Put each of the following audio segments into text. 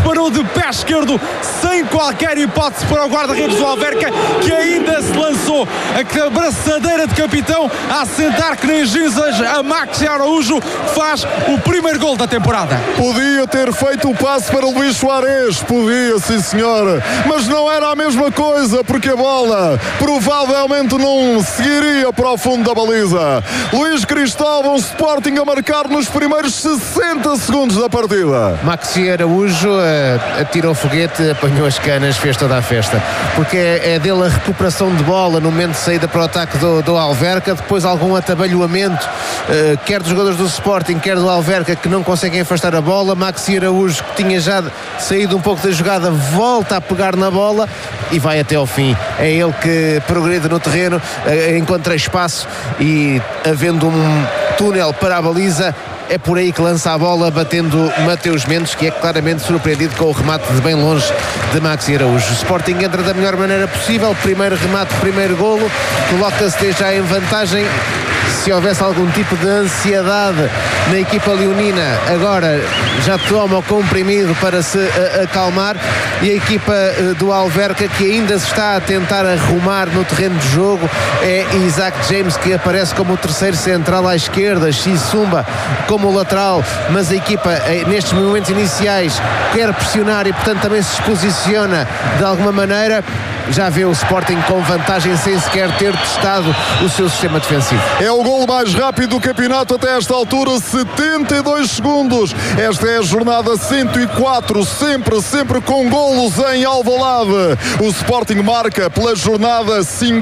disparou de pé esquerdo, sem qualquer hipótese para o guarda-redes do Alverca, que ainda se lançou a abraçadeira de capitão a assentar que nem ginzas a Maxi Araújo, faz o primeiro gol da temporada. Podia ter feito o passe para Luís Soares, podia, sim senhor, mas não era a mesma coisa, porque a bola provavelmente não seguiria para o fundo da baliza. Luís Cristóvão, Sporting a marcar nos primeiros 60 segundos da partida. Maxi Araújo atirou o foguete, apanhou as canas, fez toda a festa, porque é dele a recuperação de bola no momento de saída para o ataque do Alverca, depois algum atabalhoamento, quer dos jogadores do Sporting, quer do Alverca, que não conseguem afastar a bola. Maxi Araújo, que tinha já saído um pouco da jogada, volta a pegar na bola e vai até ao fim. É ele que progride no terreno, encontra espaço e, havendo um túnel para a baliza, é por aí que lança a bola, batendo Mateus Mendes, que é claramente surpreendido com o remate de bem longe de Maxi Araújo. O Sporting entra da melhor maneira possível, primeiro remate, primeiro golo, coloca-se desde já em vantagem. Se houvesse algum tipo de ansiedade na equipa leonina, agora já toma o comprimido para se acalmar, e a equipa do Alverca, que ainda se está a tentar arrumar no terreno de jogo, é Isaac James, que aparece como o terceiro central à esquerda, Xisumba como lateral, mas a equipa nestes momentos iniciais quer pressionar e portanto também se posiciona de alguma maneira. Já vê o Sporting com vantagem sem sequer ter testado o seu sistema defensivo. É o gol mais rápido do campeonato até esta altura, 72 segundos. Esta é a jornada 104, sempre com golos em Alvalade. O Sporting marca pela jornada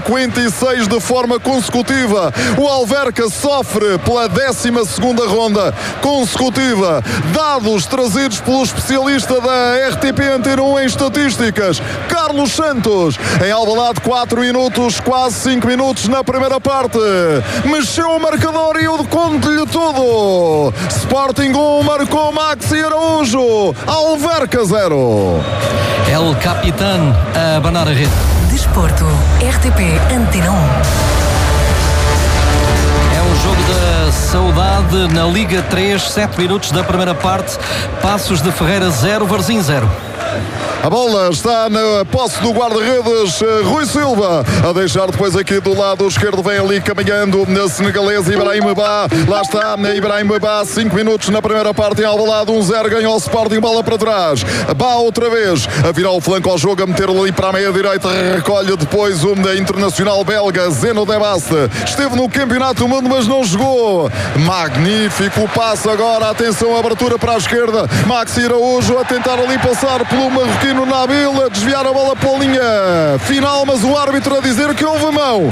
56 de forma consecutiva. O Alverca sofre pela 12ª ronda consecutiva. Dados trazidos pelo especialista da RTP Antena 1 em estatísticas, Carlos Santos. Em Alvalade, 4 minutos, quase 5 minutos na primeira parte. Mexeu o marcador e eu conto-lhe tudo. Sporting 1, marcou Maxi Araújo. Alverca 0. El Capitán a abanar a rede. Desporto, RTP Antena 1. Jogo da saudade na Liga 3, 7 minutos da primeira parte. Passos de Ferreira 0, Varzim 0. A bola está na posse do guarda-redes Rui Silva, a deixar depois aqui do lado esquerdo, vem ali caminhando na senegalesa Ibrahim Ba. Lá está Ibrahim Ba, 5 minutos na primeira parte em Alvalade, 1-0, ganhou o Sporting, bola para trás. Ba outra vez a virar o flanco ao jogo, a meter ali para a meia direita, recolhe depois o internacional belga Zeno de Baste. Esteve no Campeonato do Mundo, mas não jogou. Magnífico passe agora, atenção, abertura para a esquerda, Maxi Araújo a tentar ali passar pelo marroquino Nabil, a desviar a bola pela linha final, mas o árbitro a dizer que houve a mão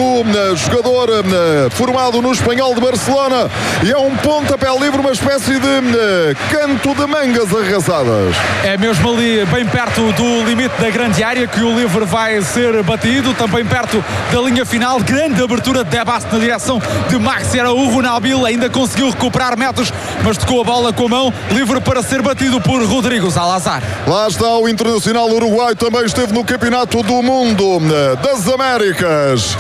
do jogador formado no Espanhol de Barcelona, e é um pontapé livre, uma espécie de canto de mangas arrasadas. É mesmo ali bem perto do limite da grande área que o livre vai ser batido, também perto da linha final. Grande abertura de Debaste na direção de Maxi Araújo. Nabil ainda conseguiu recuperar metros, mas tocou a bola com a mão, livre para ser batido por Rodrigo Salazar. Lá está o internacional uruguaio, também esteve no Campeonato do Mundo das Américas.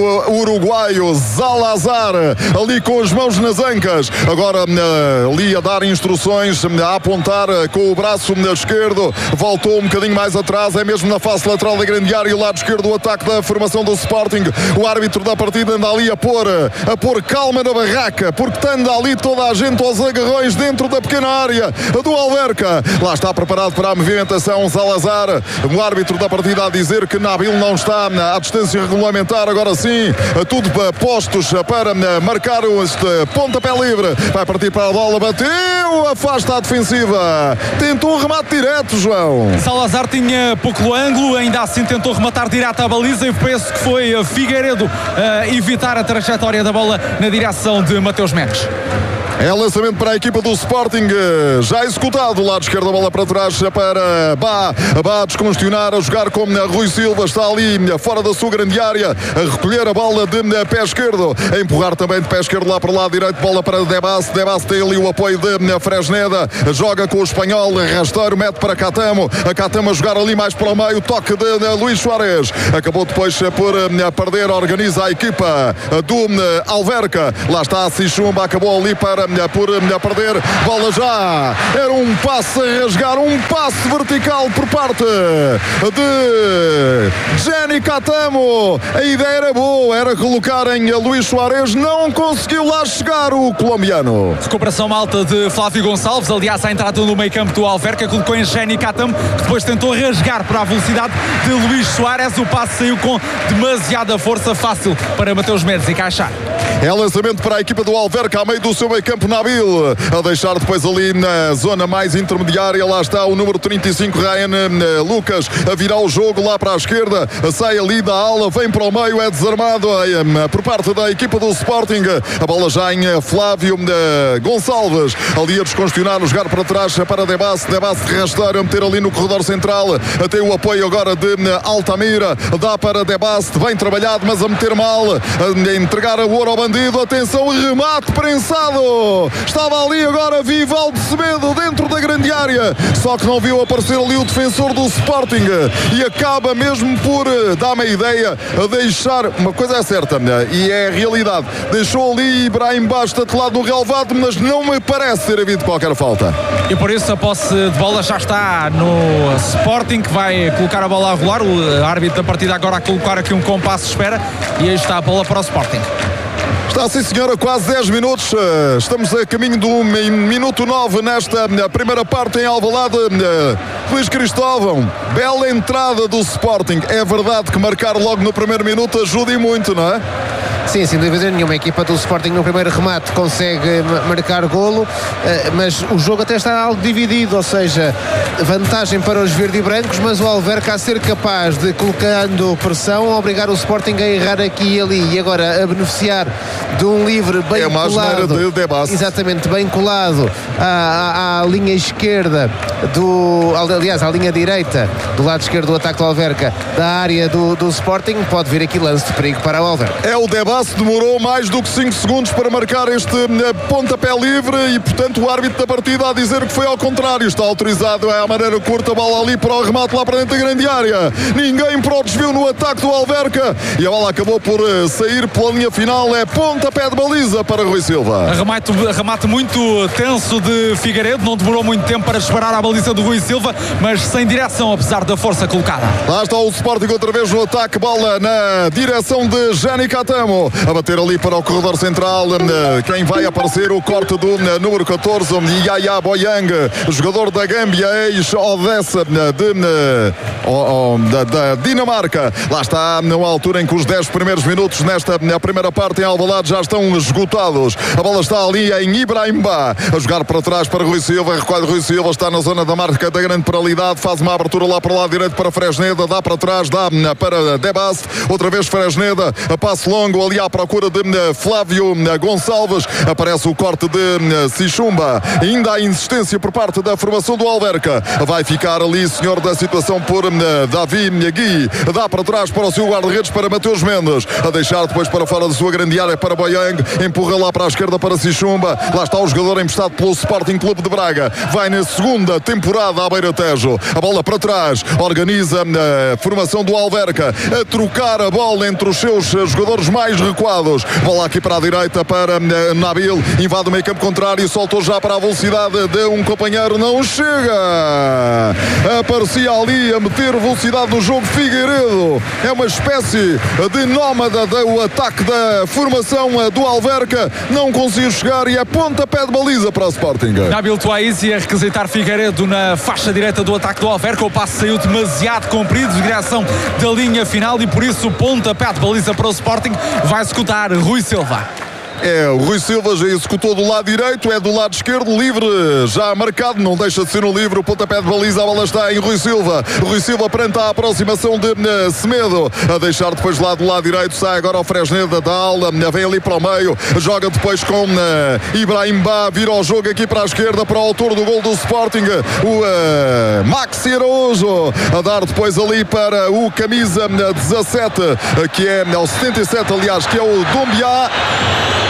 O uruguaio Salazar ali com as mãos nas ancas, agora ali a dar instruções, a apontar com o braço esquerdo, voltou um bocadinho mais atrás, é mesmo na face lateral da grande área, o lado esquerdo, o ataque da formação do Sporting. O árbitro da partida anda ali a pôr calma na barraca, porque anda ali toda a gente aos agarrões dentro da pequena área do Alverca. Lá está preparado para a movimentação Salazar, o árbitro da partida a dizer que Nabil não está à distância regulamentar. Agora sim, tudo postos para marcar este pontapé livre. Vai partir para a bola, bateu, afasta a defensiva, tentou um remate direto, João. Salazar tinha pouco ângulo, ainda assim tentou rematar direto à baliza, e penso que foi Figueiredo a evitar a trajetória da bola na direção de Mateus Mendes. É lançamento para a equipa do Sporting, já executado, lado esquerdo, a bola para trás para Ba a descongestionar, a jogar como Rui Silva, está ali fora da sua grande área, a recolher a bola de pé esquerdo, a empurrar também de pé esquerdo lá para o lado direito, bola para Debaste tem ali o apoio de Fresneda, joga com o espanhol, rasteiro, mete para Catamo, a Catamo a jogar ali mais para o meio, toque de Luís Soares, acabou depois por perder, organiza a equipa do Alverca, lá está a Xisumba, acabou ali para por perder. Bola já. Era um passe a rasgar, um passe vertical por parte de Jenny Catamo. A ideia era boa, era colocar em Luís Soares, não conseguiu lá chegar o colombiano. Recuperação alta de Flávio Gonçalves, aliás, à entrada no meio campo do Alverca, colocou em Jenny Catamo, que depois tentou rasgar para a velocidade de Luís Soares. O passe saiu com demasiada força, fácil para Mateus Mendes encaixar. É lançamento para a equipa do Alverca, a meio do seu meio campo, Nabil, a deixar depois ali na zona mais intermediária. Lá está o número 35, Ryan Lucas, a virar o jogo lá para a esquerda, sai ali da ala, vem para o meio, é desarmado por parte da equipa do Sporting. A bola já em Flávio Gonçalves, ali a descongestionar, jogar para trás para Debas de rasteiro, a meter ali no corredor central, até o apoio agora de Altamira, dá para Debas, bem trabalhado, mas a meter mal, a entregar a ouro ao bandido. Atenção, remate prensado, estava ali agora Vivaldo Semedo dentro da grande área, só que não viu aparecer ali o defensor do Sporting e acaba mesmo por dar-me a ideia a deixar, uma coisa é certa e é a realidade, deixou ali Ibrahim Bá tatuado no relvado, mas não me parece ter havido qualquer falta. E por isso a posse de bola já está no Sporting, que vai colocar a bola a rolar. O árbitro da partida agora a colocar aqui um compasso de espera e aí está a bola para o Sporting. Está sim, senhora, quase 10 minutos. Estamos a caminho do minuto 9 nesta primeira parte em Alvalade. Luís Cristóvão, bela entrada do Sporting. É verdade que marcar logo no primeiro minuto ajuda e muito, não é? Sim, sem dúvida nenhuma. A equipa do Sporting no primeiro remate consegue marcar golo, mas o jogo até está algo dividido, ou seja, vantagem para os verde e brancos, mas o Alverca a ser capaz de, colocando pressão, obrigar o Sporting a errar aqui e ali, e agora a beneficiar de um livre bem colado, de Debas. Exatamente, bem colado à linha esquerda aliás, à linha direita do lado esquerdo do ataque do Alverca, da área do Sporting. Pode vir aqui lance de perigo para o Alverca. É o Debas, demorou mais do que 5 segundos para marcar este pontapé livre e, portanto, o árbitro da partida a dizer que foi ao contrário. Está autorizado, é a maneira curta, a bola ali para o remate lá para dentro da grande área. Ninguém para o desvio no ataque do Alverca e a bola acabou por sair pela linha final. É pontapé de baliza para Rui Silva. Remate muito tenso de Figueiredo, não demorou muito tempo para disparar a baliza do Rui Silva, mas sem direção, apesar da força colocada. Lá está o Sporting outra vez no ataque, bola na direção de Jenny Catamo, a bater ali para o corredor central. Quem vai aparecer, o corte do número 14, Yaya Boyang, jogador da Gâmbia, ex-Odessa da Dinamarca. Lá está, na altura em que os 10 primeiros minutos nesta primeira parte em Alvalade já estão esgotados. A bola está ali em Ibrahim Bá, a jogar para trás para Rui Silva, recuado Rui Silva, está na zona da marca da grande penalidade, faz uma abertura lá para o lado direito para Fresneda, dá para trás, dá para Debas, outra vez Fresneda, a passe longo ali à procura de Flávio Gonçalves, aparece o corte de Sichumba, ainda há insistência por parte da formação do Alverca, vai ficar ali senhor da situação por Davi Gui, dá para trás para o seu guarda-redes, para Mateus Mendes, a deixar depois para fora da sua grande área para Boyang, empurra lá para a esquerda para Sichumba, lá está o jogador emprestado pelo Sporting Clube de Braga, vai na segunda temporada à Beira Tejo, a bola para trás, organiza a formação do Alverca, a trocar a bola entre os seus jogadores mais recuados, bola aqui para a direita para Nabil, invade o meio campo contrário, soltou já para a velocidade de um companheiro, não chega, aparecia ali a meter velocidade no jogo Figueiredo, é uma espécie de nómada do ataque da formação do Alverca, não conseguiu chegar e é pontapé de baliza para o Sporting. Nabil Touaisi a requisitar Figueiredo na faixa direita do ataque do Alverca, o passe saiu demasiado comprido, direção da linha final e por isso o pontapé de baliza para o Sporting vai executar Rui Silva. O Rui Silva já executou do lado direito, é do lado esquerdo, livre, já marcado, não deixa de ser um livre, o pontapé de baliza, a bola está em Rui Silva perante a aproximação de Semedo, a deixar depois lá do lado direito, sai agora o Fresneda da ala, vem ali para o meio, joga depois com Ibrahim Bá, vira o jogo aqui para a esquerda, para o autor do gol do Sporting, o Maxi Araújo, a dar depois ali para o camisa 17, que é o 77, aliás, que é o Doumbia.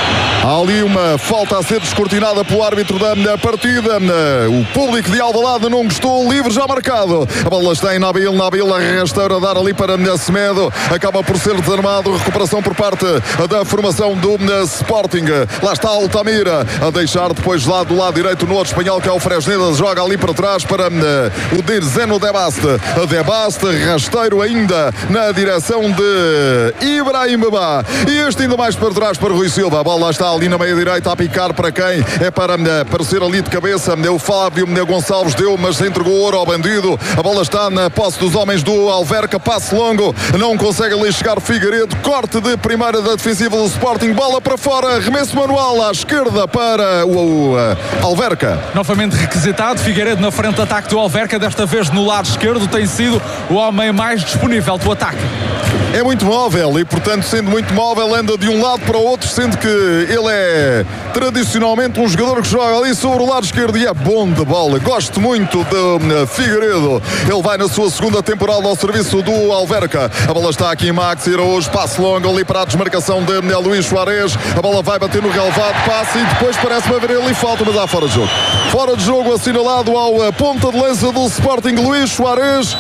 Há ali uma falta a ser descortinada pelo árbitro da partida. O público de Alvalade não gostou. Livre já marcado. A bola está em Nabil a rasteira a dar ali para Semedo. Acaba por ser desarmado. Recuperação por parte da formação do Sporting. Lá está Altamira a deixar depois lá do lado direito no outro espanhol, que é o Fresneda. Joga ali para trás para o Dirzeno Debaste. Debaste, rasteiro ainda na direção de Ibrahim Ba. E este ainda mais para trás para Rui Silva. A bola está ali na meia direita a picar para quem? É para aparecer ali de cabeça. O Fábio Gonçalves deu, mas entregou ouro ao bandido. A bola está na posse dos homens do Alverca. Passe longo. Não consegue ali chegar Figueiredo. Corte de primeira da defensiva do Sporting. Bola para fora. Remesso manual à esquerda para o Alverca. Novamente requisitado. Figueiredo na frente de ataque do Alverca. Desta vez no lado esquerdo. Tem sido o homem mais disponível do ataque. É muito móvel e, portanto, sendo muito móvel, anda de um lado para o outro, sendo que ele é tradicionalmente um jogador que joga ali sobre o lado esquerdo e é bom de bola. Gosto muito de Figueiredo. Ele vai na sua segunda temporada ao serviço do Alverca. A bola está aqui em Maxi Araújo, passe longo ali para a desmarcação de Luís Soares. A bola vai bater no relvado, passe e depois parece-me haver ali falta, mas há fora de jogo. Fora de jogo assinalado ao ponta de lança do Sporting, Luís Soares.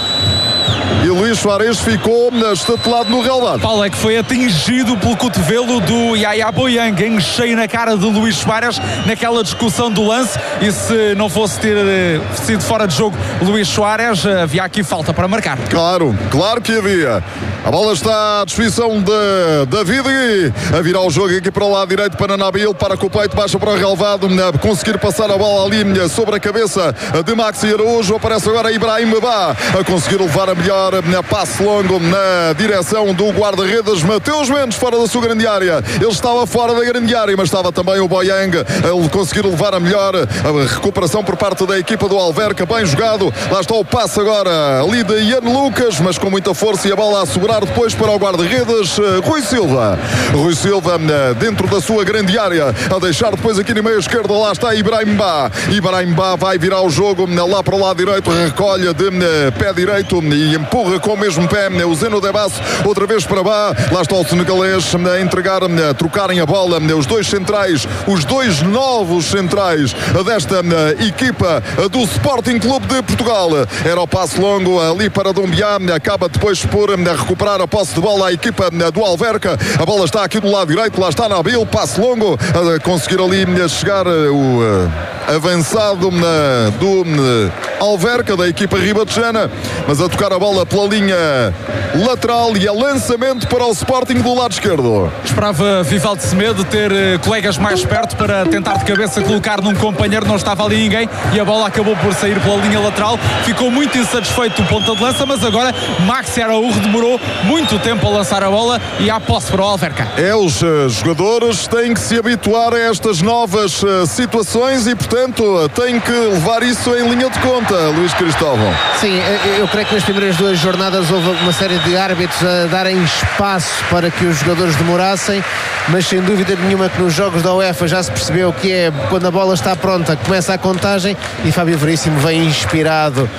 E Luís Soares ficou estatelado no relvado. Paulo, é que foi atingido pelo cotovelo do Yaya Boyang, em cheio na cara de Luís Soares naquela discussão do lance, e se não fosse ter sido fora de jogo Luís Soares, havia aqui falta para marcar. Claro que havia. A bola está à disposição de David a virar o jogo aqui para o lado direito para Nabil, para com o peito, baixa para o relvado, conseguir passar a bola ali sobre a cabeça de Maxi Araújo. Aparece agora Ibrahim Ba a conseguir levar a melhor passe longo na direção do guarda-redes Mateus Mendes, fora da sua grande área. Ele estava fora da grande área, mas estava também o Boyang a conseguir levar a melhor. A recuperação por parte da equipa do Alverca, bem jogado. Lá está o passe agora ali de Ian Lucas, mas com muita força, e a bola a sobrar depois para o guarda-redes Rui Silva dentro da sua grande área, a deixar depois aqui no meio esquerdo. Lá está Ibrahim Ba vai virar o jogo lá para o lado direito, recolhe de pé direito e empurra com o mesmo pé o Zeno Debas, outra vez para Ba. Lá está o senegalês a entregar, a trocarem a bola os dois centrais, os dois novos centrais desta equipa do Sporting Clube de Portugal. Era o passe longo ali para Dombiá, acaba depois por recuperar a posse de bola a equipa do Alverca. A bola está aqui do lado direito, lá está Nabil, passe longo, a conseguir ali chegar o avançado do Alverca, da equipa ribatejana, mas a tocar a bola pela linha lateral, e a lançamento para o Sporting do lado esquerdo. Esperava Vivaldo Semedo ter colegas mais perto para tentar de cabeça colocar num companheiro, não estava ali ninguém e a bola acabou por sair pela linha lateral. Ficou muito insatisfeito o ponta de lança, mas agora Maxi Araújo demorou muito tempo a lançar a bola e há posse para o Alverca. Os jogadores têm que se habituar a estas novas situações e, portanto, têm que levar isso em linha de conta, Luís Cristóvão. Sim, eu creio que nas primeiras duas jornadas houve uma série de árbitros a darem espaço para que os jogadores demorassem, mas sem dúvida nenhuma que nos jogos da UEFA já se percebeu que é quando a bola está pronta, começa a contagem, e Fábio Veríssimo vem inspirado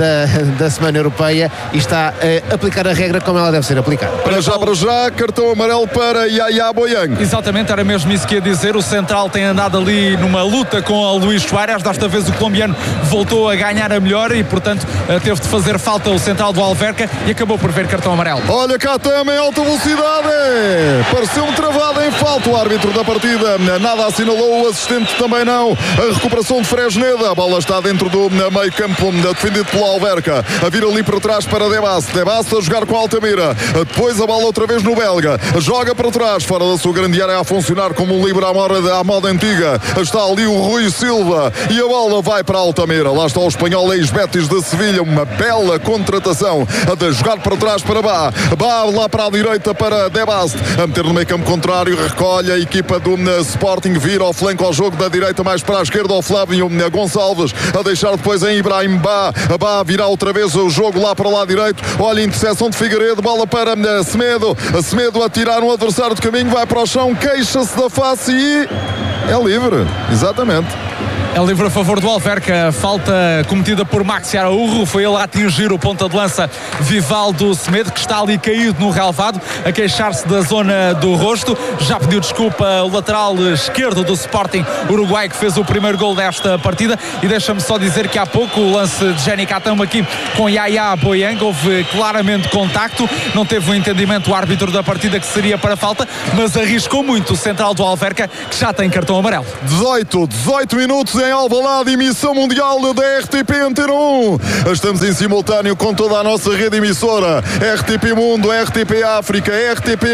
da Semana Europeia e está a aplicar a regra como ela deve ser aplicada. Para já, cartão amarelo para Yaya Boyang. Exatamente, era mesmo isso que ia dizer. O central tem andado ali numa luta com o Luís Soares. Desta vez o colombiano voltou a ganhar a melhor e, portanto, teve de fazer falta o central do Alverca e acabou por ver cartão amarelo. Olha cá também, alta velocidade. Pareceu-me travado em falta o árbitro da partida. Nada assinalou, o assistente também não. A recuperação de Fresneda. A bola está dentro do meio campo, defendido pelo Alverca. A vir ali para trás para Debas a jogar com Altamira. Depois a bola outra vez no belga. Joga para trás, fora da sua grande área, a funcionar como um livre à moda antiga. Está ali o Rui Silva e a bola vai para Altamira. Lá está o espanhol ex-Betis de Sevilha. Uma bela contratação a de jogar para trás para Ba lá para a direita para Debas, a meter no meio campo contrário, recolhe a equipa do Sporting, vira ao flanco ao jogo da direita, mais para a esquerda ao Flávio Gonçalves, a deixar depois em Ibrahim Ba a virar outra vez o jogo lá para o lado direito. Olha a interseção de Figueiredo, bola para Semedo a tirar um adversário de caminho, vai para o chão, queixa-se da face e é livre, exatamente. É livre a favor do Alverca, falta cometida por Maxi Araújo, foi ele a atingir o ponta de lança Vivaldo Semedo, que está ali caído no relvado, a queixar-se da zona do rosto. Já pediu desculpa o lateral esquerdo do Sporting Uruguai, que fez o primeiro gol desta partida. E deixa-me só dizer que há pouco o lance de Jenny Catamo aqui com Yaya Boyang, houve claramente contacto, não teve um entendimento o árbitro da partida que seria para falta, mas arriscou muito o central do Alverca, que já tem cartão amarelo. 18 minutos em Alvalade, emissão mundial da RTP Antena 1. Estamos em simultâneo com toda a nossa rede emissora, RTP Mundo, RTP África, RTP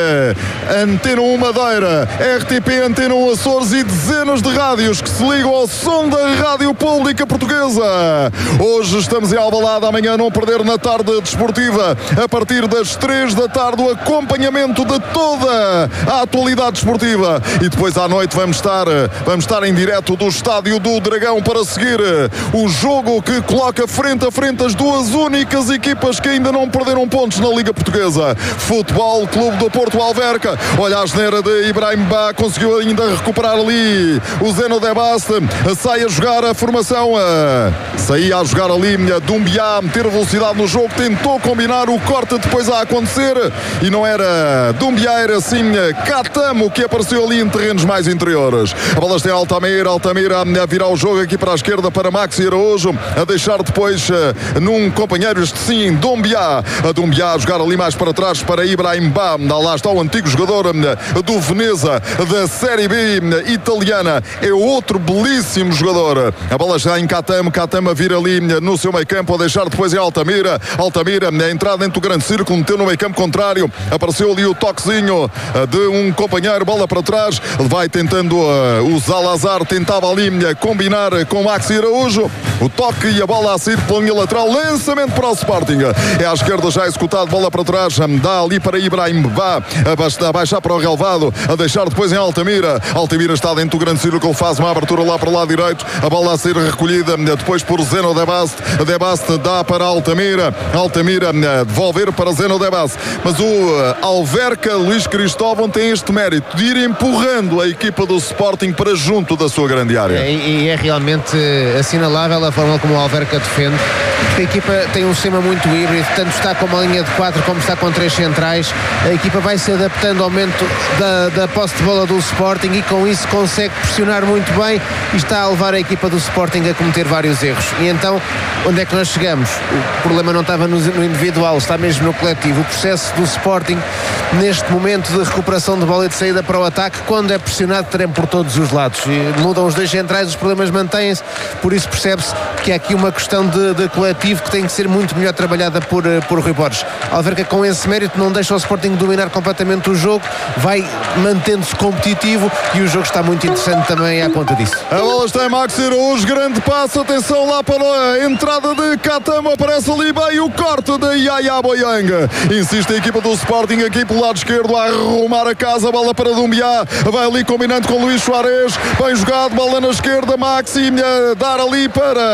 Antena 1 Madeira, RTP Antena 1 Açores e dezenas de rádios que se ligam ao som da Rádio Pública Portuguesa. Hoje estamos em Alvalade, amanhã não perder na tarde desportiva, a partir das 3 da tarde, o acompanhamento de toda a atualidade desportiva. E depois à noite vamos estar em direto do Estádio do Dragão para seguir o jogo que coloca frente a frente as duas únicas equipas que ainda não perderam pontos na Liga Portuguesa. Futebol Clube do Porto Alverca. Olha a geneira de Ibrahim Ba, conseguiu ainda recuperar ali o Zeno de Baste, sai a jogar a formação, saía a jogar ali Dumbiá, meter velocidade no jogo, tentou combinar o corte depois a acontecer e não era Dumbiá, era sim Catamo que apareceu ali em terrenos mais interiores. A bola está em Altamira a virar o jogo aqui para a esquerda para Maxi Araújo, a deixar depois num companheiro, este sim, Dumbiá. A Dumbiá a jogar ali mais para trás para Ibrahim Ba. Lá está o antigo jogador do Veneza da Série B italiana. É outro belíssimo jogador. A bola está em Catamo a vir ali no seu meio campo, a deixar depois em Altamira, a entrada dentro do grande círculo, meteu no meio campo contrário, apareceu ali o toquezinho de um companheiro, bola para trás, vai tentando o Salazar, tentava ali combinar com Maxi Araújo, o toque e a bola a sair pela linha lateral, lançamento para o Sporting, é à esquerda já executado, bola para trás, dá ali para Ibrahim Ba, a baixar para o relvado, a deixar depois em Altamira está dentro do grande círculo, faz uma abertura lá para o lado direito, a bola a ser recolhida depois por Zeno de Baste dá para Altamira devolver para Zeno de Baste, mas o Alverca, Luís Cristóvão, tem este mérito de ir empurrando a equipa do Sporting para junto da sua grande área. E é realmente assinalável a forma como o Alverca defende, porque a equipa tem um sistema muito híbrido, tanto está com uma linha de 4 como está com 3 centrais. A equipa vai se adaptando ao aumento da posse de bola do Sporting e com isso consegue pressionar muito bem e está a levar a equipa do Sporting a cometer vários erros. E então, onde é que nós chegamos? O problema não estava no individual, está mesmo no coletivo. O processo do Sporting neste momento de recuperação de bola e de saída para o ataque, quando é pressionado, treme por todos os lados. E mudam os 2 centrais, os problemas mantêm-se, por isso percebe-se que há aqui uma questão de coletivo que tem que ser muito melhor trabalhada por Rui Borges. Alverca, com esse mérito, não deixa o Sporting dominar completamente o jogo, vai mantendo-se competitivo e o jogo está muito interessante também à conta disso. A bola está em Maxi Araújo, grande passo, atenção lá para a entrada de Catamo, aparece ali bem o corte de Yaya Boyang. Insiste a equipa do Sporting aqui pelo lado esquerdo a arrumar a casa, bola para Dumbiá, vai ali combinando com Luís Soares, bem jogado, bola na esquerda, Maxi, dar ali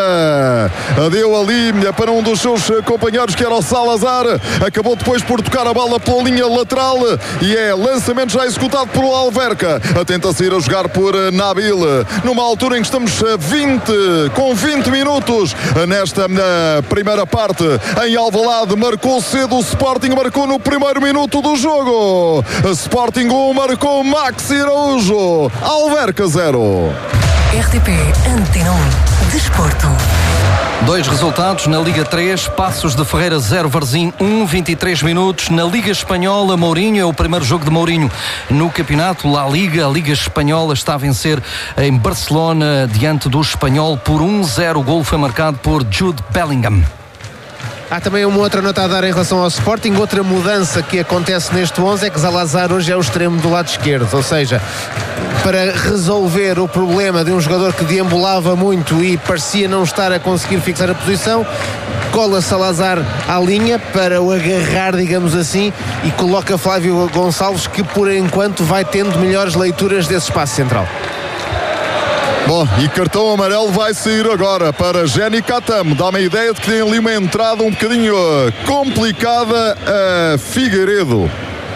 deu ali para um dos seus companheiros que era o Salazar, acabou depois por tocar a bola pela linha lateral e é lançamento já executado por Alverca, tenta sair a jogar por Nabil, numa altura em que estamos com 20 minutos nesta primeira parte em Alvalade. Marcou cedo o Sporting, marcou no primeiro minuto do jogo, Sporting 1, marcou Maxi Araújo, Alverca 0. RTP Antena 1 Desporto. 2 resultados na Liga 3, Passos de Ferreira 0, Varzim 1, 23 minutos. Na Liga Espanhola, Mourinho, é o primeiro jogo de Mourinho no campeonato La Liga. A Liga Espanhola está a vencer em Barcelona diante do Espanhol por 1-0. O gol foi marcado por Jude Bellingham. Há também uma outra nota a dar em relação ao Sporting. Outra mudança que acontece neste 11 é que Salazar hoje é o extremo do lado esquerdo, ou seja, para resolver o problema de um jogador que deambulava muito e parecia não estar a conseguir fixar a posição, cola Salazar à linha para o agarrar, digamos assim, e coloca Flávio Gonçalves, que por enquanto vai tendo melhores leituras desse espaço central. Bom, e cartão amarelo vai sair agora para Jenny Catamo. Dá uma ideia de que tem ali uma entrada um bocadinho complicada a Figueiredo.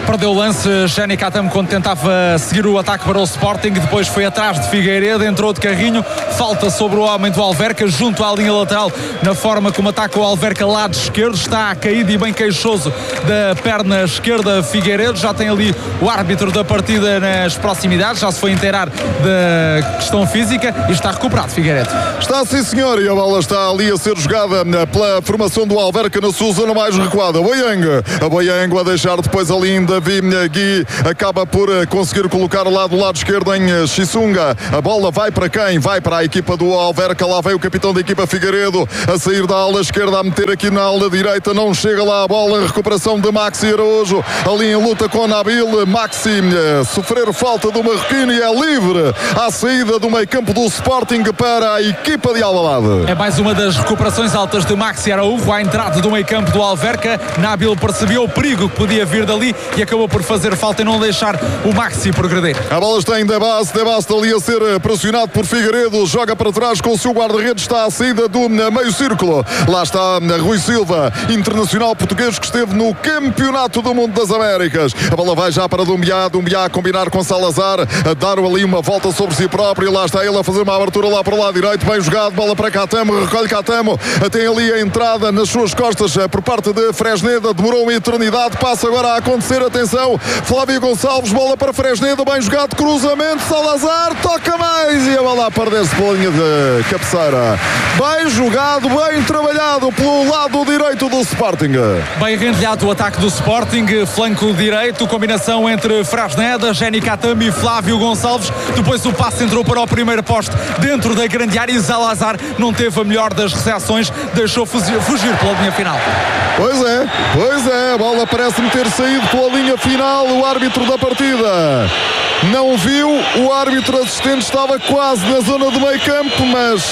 Perdeu o lance Jenny Catamo quando tentava seguir o ataque para o Sporting, depois foi atrás de Figueiredo, entrou de carrinho, falta sobre o homem do Alverca junto à linha lateral, na forma como ataca o Alverca lado esquerdo, está caído e bem queixoso da perna esquerda Figueiredo, já tem ali o árbitro da partida nas proximidades, já se foi inteirar da questão física e está recuperado Figueiredo. Está sim senhor, e a bola está ali a ser jogada pela formação do Alverca na sua zona mais recuada. A Boiango a deixar depois ali em Davi Gui, acaba por conseguir colocar lá do lado esquerdo em Chisunga. A bola vai para quem? Vai para a equipa do Alverca, lá vem o capitão da equipa Figueiredo a sair da ala esquerda, a meter aqui na ala direita, não chega lá a bola, recuperação de Maxi Araújo, ali em luta com Nabil. Maxi sofrer falta do marroquino e é livre à saída do meio campo do Sporting para a equipa de Alvalade. É mais uma das recuperações altas de Maxi Araújo à entrada do meio campo do Alverca. Nabil percebeu o perigo que podia vir dali e acabou por fazer falta e não deixar o Maxi progredir. A bola está em Debast ali a ser pressionado por Figueiredo, joga para trás com o seu guarda-redes, está à saída do meio círculo. Lá está Rui Silva, internacional português que esteve no Campeonato do Mundo das Américas. A bola vai já para Dumbiá a combinar com Salazar, a dar ali uma volta sobre si próprio. Lá está ele a fazer uma abertura lá para o lado direito, bem jogado, bola para Catamo, recolhe Catamo, tem ali a entrada nas suas costas por parte de Fresneda, demorou uma eternidade, passa agora a acontecer, atenção, Flávio Gonçalves, bola para Fresneda, bem jogado, cruzamento, Salazar, toca mais e a bola a perder-se pela linha de cabeceira. Bem jogado, bem trabalhado pelo lado direito do Sporting. Bem rendilhado o ataque do Sporting, flanco direito, combinação entre Fresneda, Jenny Catamo e Flávio Gonçalves. Depois o passe entrou para o primeiro poste dentro da grande área e Salazar não teve a melhor das recepções, deixou fugir pela linha final. Pois é, a bola parece-me ter saído pela linha final. O árbitro da partida não viu, o árbitro assistente estava quase na zona do meio campo,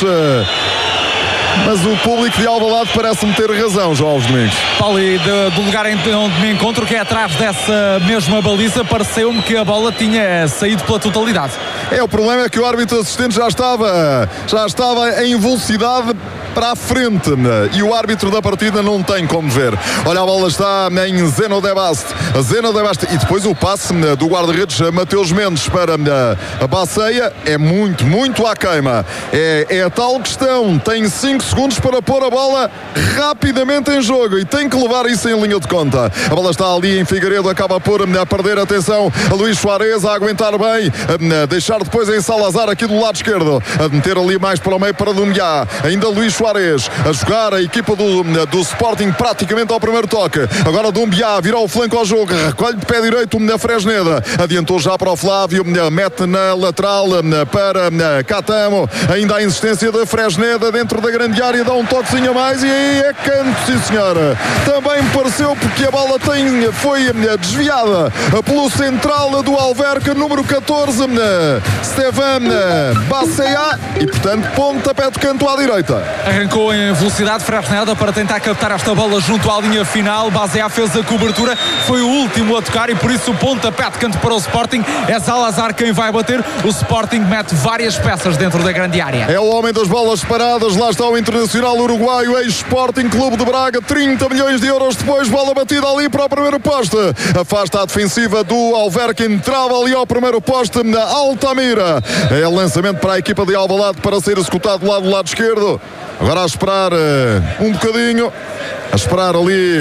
mas o público de Alvalade parece-me ter razão, João Alves Domingos. Paulo, e do lugar onde me encontro, que é atrás dessa mesma baliza, pareceu-me que a bola tinha saído pela totalidade. O problema é que o árbitro assistente já estava em velocidade para a frente e o árbitro da partida não tem como ver. Olha, a bola está em Zeno Debast e depois o passe do guarda-redes Mateus Mendes para a Baceia é muito à queima. É a tal questão, tem 5 segundos para pôr a bola rapidamente em jogo e tem que levar isso em linha de conta. A bola está ali em Figueiredo, acaba por perder, atenção, a Luís Soares a aguentar bem, a deixar depois em Salazar aqui do lado esquerdo, a meter ali mais para o meio para Dumbiá, ainda Luís Soares a jogar a equipa do Sporting praticamente ao primeiro toque. Agora Dumbiá vira o flanco ao jogo, recolhe de pé direito na Fresneda, adiantou já para o Flávio, mete na lateral para Catamo, ainda a insistência da Fresneda dentro da grande área, dá um toquezinho a mais e aí é canto, sim senhora. Também me pareceu porque a bola foi desviada pelo central do Alverca, número 14, Stevan Baceia, e portanto pontapé de canto à direita. Arrancou em velocidade Fresneda para tentar captar esta bola junto à linha final. Baceia fez a cobertura, foi o último a tocar e por isso o pontapé de canto para o Sporting. É Salazar quem vai bater. O Sporting mete várias peças dentro da grande área. É o homem das bolas paradas, lá está o internacional uruguaio, ex-Sporting Clube de Braga, 30 milhões de euros depois, bola batida ali para o primeiro poste, afasta a defensiva do Alverca, entrava ali ao primeiro poste na Altamira. É lançamento para a equipa de Alvalade para ser executado lá do lado esquerdo. Agora a esperar um bocadinho, a esperar ali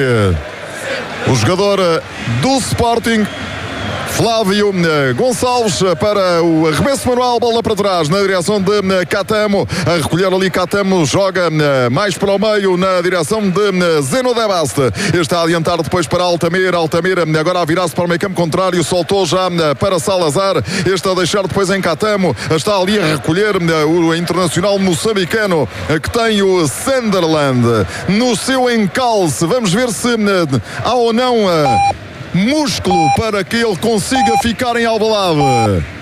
o jogador do Sporting, Flávio Gonçalves, para o arremesso manual, bola para trás na direção de Catamo, a recolher ali Catamo, joga mais para o meio na direção de Zeno Debast, está a adiantar depois para Altamira agora a virar-se para o meio campo contrário, soltou já para Salazar, este a deixar depois em Catamo, está ali a recolher o internacional moçambicano que tem o Sunderland no seu encalce. Vamos ver se há ou não músculo para que ele consiga ficar em Alvalade.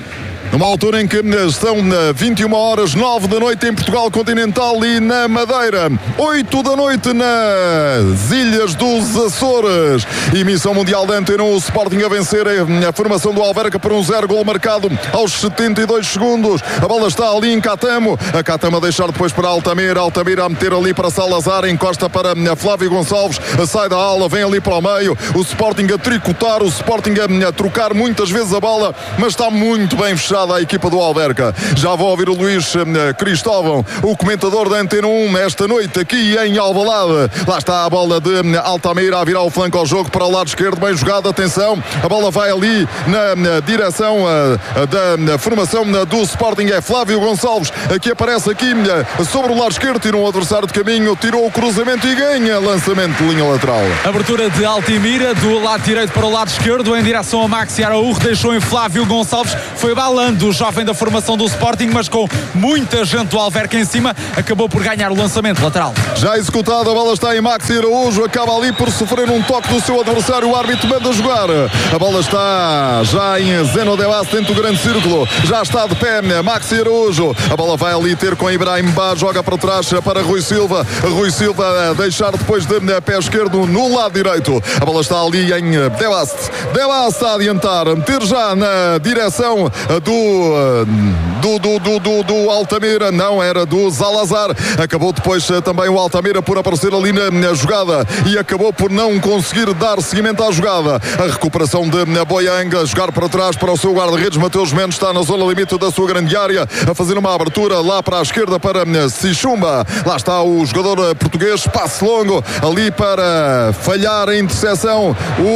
numa altura em que são 21 horas 9 da noite em Portugal continental e na Madeira, 8 da noite nas Ilhas dos Açores. Emissão mundial da Antena 1, o Sporting a vencer a formação do Alverca por 1-0, gol marcado aos 72 segundos. A bola está ali em Catamo, a Catamo a deixar depois para Altamira a meter ali para Salazar, encosta para Flávio Gonçalves, sai da ala, vem ali para o meio, o Sporting a tricotar, o Sporting a trocar muitas vezes a bola, mas está muito bem fechada a equipa do Alverca. Já vou ouvir o Luís Cristóvão, o comentador da Antena 1, esta noite aqui em Alvalade. Lá está a bola de Altamira a virar o flanco ao jogo para o lado esquerdo, bem jogada, atenção, a bola vai ali na direção da formação do Sporting, é Flávio Gonçalves que aparece aqui sobre o lado esquerdo, tira um adversário de caminho, tirou o cruzamento e ganha lançamento de linha lateral. Abertura de Altamira do lado direito para o lado esquerdo em direção a Maxi Araújo, deixou em Flávio Gonçalves, foi balando o jovem da formação do Sporting, mas com muita gente do Alverca em cima, acabou por ganhar o lançamento lateral. Já executado, a bola está em Maxi Araújo, acaba ali por sofrer um toque do seu adversário, o árbitro manda jogar. A bola está já em Zeno de Bas dentro do grande círculo, já está de pé Maxi Araújo, a bola vai ali ter com Ibrahim Ba, joga para trás para Rui Silva a deixar depois de pé esquerdo no lado direito, a bola está ali em Debast a adiantar, meter já na direção do Altamira, não, era do Salazar, acabou depois também o Altamira por aparecer ali na jogada e acabou por não conseguir dar seguimento à jogada. A recuperação de Boiang, a jogar para trás para o seu guarda-redes, Mateus Mendes está na zona limite da sua grande área, a fazer uma abertura lá para a esquerda para Sichumba, lá está o jogador português, passe longo ali para falhar a interseção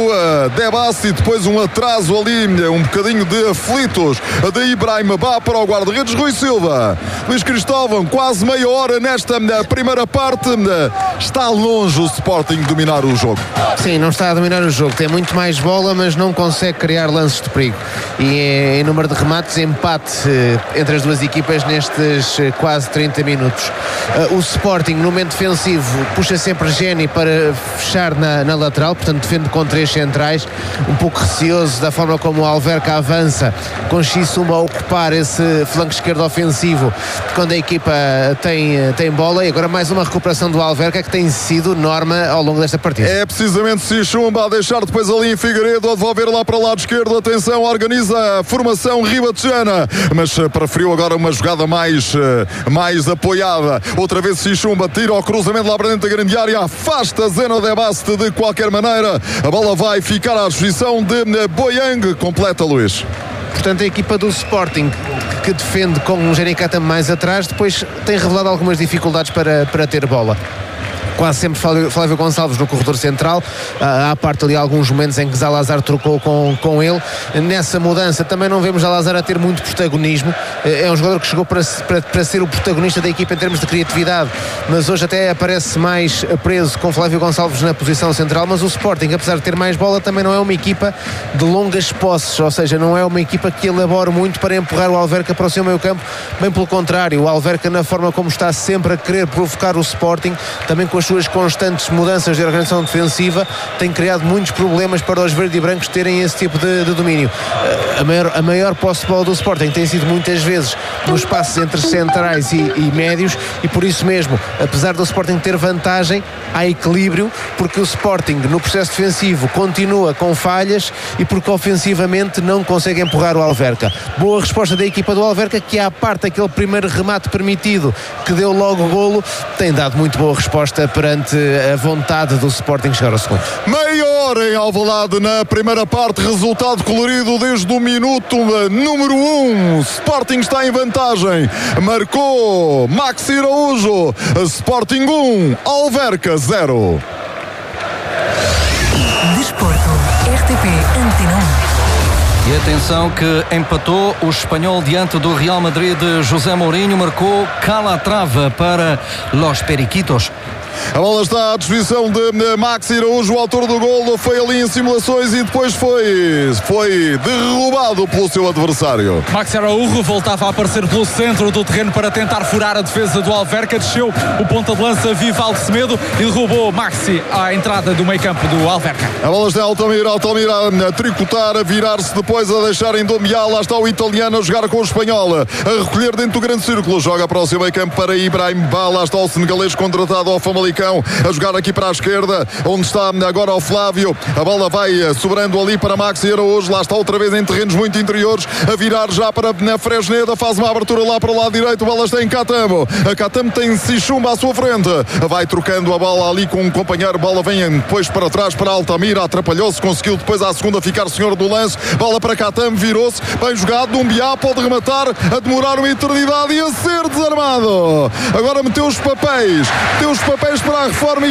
o Debassi, depois um atraso ali, um bocadinho de aflitos de Ibrahim Ba para o guarda-redes Rui Silva. Luís Cristóvão, quase meia hora nesta primeira parte, está longe o Sporting de dominar o jogo. Sim, não está a dominar o jogo, tem muito mais bola, mas não consegue criar lances de perigo, e em número de remates empate entre as duas equipas nestes quase 30 minutos. O Sporting no momento defensivo puxa sempre Geni para fechar na lateral, portanto defende com 3 centrais, um pouco receoso da forma como o Alverca avança, com Xisumba a ocupar esse flanco esquerdo ofensivo quando a equipa tem bola, e agora mais uma recuperação do Alverca que tem sido norma ao longo desta partida. É precisamente Xisumba a deixar depois ali em Figueiredo, a devolver lá para o lado esquerdo, atenção, organiza a formação ribatejana, mas preferiu agora uma jogada mais apoiada, outra vez Xisumba tira o cruzamento lá para dentro da grande área, afasta Zeno de Baste de qualquer maneira, a bola vai ficar à disposição de Boiang, completa Luís. Portanto, a equipa do Sporting, que defende com um Jericata mais atrás, depois tem revelado algumas dificuldades para ter bola. Quase sempre Flávio Gonçalves no corredor central, há parte ali alguns momentos em que Salazar trocou com ele. Nessa mudança também não vemos Salazar a ter muito protagonismo, é um jogador que chegou para ser o protagonista da equipa em termos de criatividade, mas hoje até aparece mais preso com Flávio Gonçalves na posição central. Mas o Sporting, apesar de ter mais bola, também não é uma equipa de longas posses, ou seja, não é uma equipa que elabora muito para empurrar o Alverca para o seu meio campo, bem pelo contrário, o Alverca, na forma como está sempre a querer provocar o Sporting, também com as suas constantes mudanças de organização defensiva, tem criado muitos problemas para os verdes e brancos terem esse tipo de domínio. A maior posse de bola do Sporting tem sido muitas vezes nos espaços entre centrais e médios, e por isso mesmo, apesar do Sporting ter vantagem, há equilíbrio, porque o Sporting no processo defensivo continua com falhas e porque ofensivamente não consegue empurrar o Alverca. Boa resposta da equipa do Alverca, que à parte daquele primeiro remate permitido que deu logo o golo, tem dado muito boa resposta perante a vontade do Sporting chegar ao segundo. Meia hora em Alvalade na primeira parte, resultado colorido desde o minuto número 1. Sporting está em vantagem, marcou Maxi Araújo. Sporting 1, Alverca 0. Desporto, RTP Antena 1. E atenção que empatou o Espanhol diante do Real Madrid de José Mourinho, marcou Calatrava para Los Periquitos. A bola está à disposição de Maxi Araújo, o autor do golo, foi ali em simulações e depois foi derrubado pelo seu adversário. Maxi Araújo voltava a aparecer pelo centro do terreno para tentar furar a defesa do Alverca, desceu o ponta de lança Vivaldo Semedo e derrubou Maxi à entrada do meio campo do Alverca. A bola está Altamira a tricotar, a virar-se depois, a deixar em Dombial. Lá está o italiano a jogar com o espanhol, a recolher dentro do grande círculo, joga para o seu meio campo para Ibrahim Ba. Lá está o senegalês contratado ao Famalicão, a jogar aqui para a esquerda, onde está agora o Flávio. A bola vai sobrando ali para Maxi Araújo, lá está outra vez em terrenos muito interiores, a virar já para na Fresneda, faz uma abertura lá para o lado direito, a bola está em Catamo. A Catamo tem Sichumba à sua frente, vai trocando a bola ali com um companheiro, bola vem depois para trás para Altamira, atrapalhou-se, conseguiu depois à segunda ficar senhor do lance, bola para Catamo, virou-se, bem jogado, Dumbiá pode rematar, a demorar uma eternidade e a ser desarmado. Agora meteu os papéis para a reforma e